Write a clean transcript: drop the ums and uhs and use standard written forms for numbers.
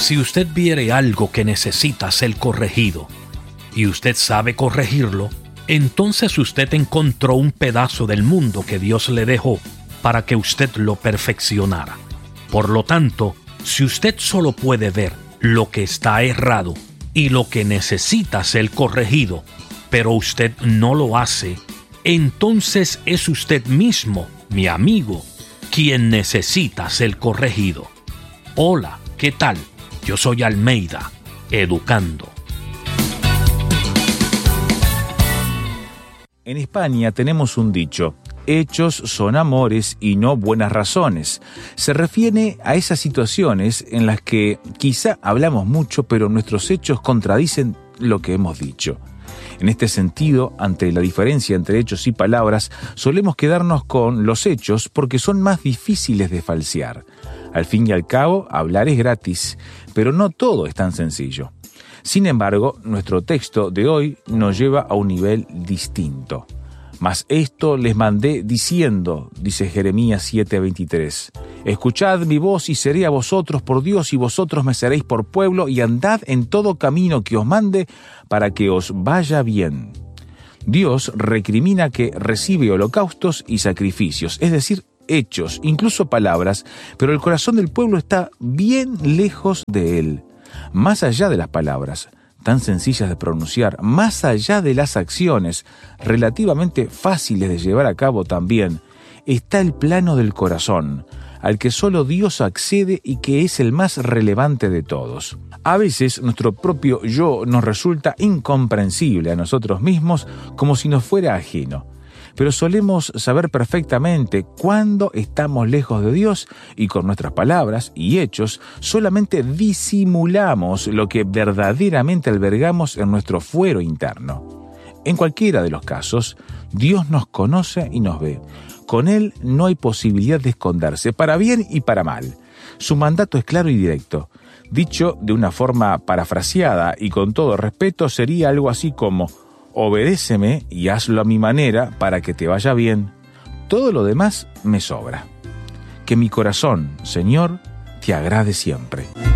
Si usted viere algo que necesita ser corregido y usted sabe corregirlo, entonces usted encontró un pedazo del mundo que Dios le dejó para que usted lo perfeccionara. Por lo tanto, si usted solo puede ver lo que está errado y lo que necesita ser corregido, pero usted no lo hace, entonces es usted mismo, mi amigo, quien necesita ser corregido. Hola, ¿qué tal? Yo soy Almeida, educando. En España tenemos un dicho: hechos son amores y no buenas razones. Se refiere a esas situaciones en las que quizá hablamos mucho, pero nuestros hechos contradicen lo que hemos dicho. En este sentido, ante la diferencia entre hechos y palabras, solemos quedarnos con los hechos porque son más difíciles de falsear. Al fin y al cabo, hablar es gratis, pero no todo es tan sencillo. Sin embargo, nuestro texto de hoy nos lleva a un nivel distinto. Mas esto les mandé diciendo, dice Jeremías 7:23, escuchad mi voz y seré a vosotros por Dios y vosotros me seréis por pueblo y andad en todo camino que os mande para que os vaya bien. Dios recrimina que recibe holocaustos y sacrificios, es decir, hechos, incluso palabras, pero el corazón del pueblo está bien lejos de él. Más allá de las palabras, tan sencillas de pronunciar, más allá de las acciones, relativamente fáciles de llevar a cabo también, está el plano del corazón, al que solo Dios accede y que es el más relevante de todos. A veces nuestro propio yo nos resulta incomprensible a nosotros mismos, como si nos fuera ajeno. Pero solemos saber perfectamente cuándo estamos lejos de Dios y con nuestras palabras y hechos solamente disimulamos lo que verdaderamente albergamos en nuestro fuero interno. En cualquiera de los casos, Dios nos conoce y nos ve. Con Él no hay posibilidad de esconderse, para bien y para mal. Su mandato es claro y directo. Dicho de una forma parafraseada y con todo respeto, sería algo así como: obedéceme y hazlo a mi manera para que te vaya bien. Todo lo demás me sobra. Que mi corazón, Señor, te agrade siempre.